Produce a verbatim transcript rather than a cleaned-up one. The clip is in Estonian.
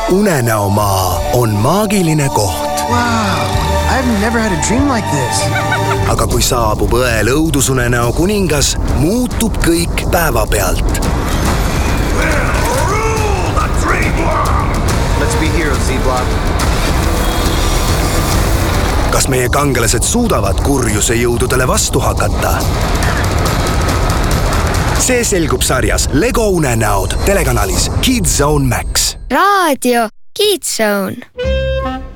Unenäomaa on maagiline koht. Wow, I've never had a dream like this. Aga kui saabub õel õudusunenäo kuningas, muutub kõik päevapealt. Let's be heroes, Z-Block. Kas meie kangelased suudavad kurjuse jõududele vastu hakata? See selgub sarjas Lego unenäod telekanalis Kids Zone Max. Raadio Kids Zone.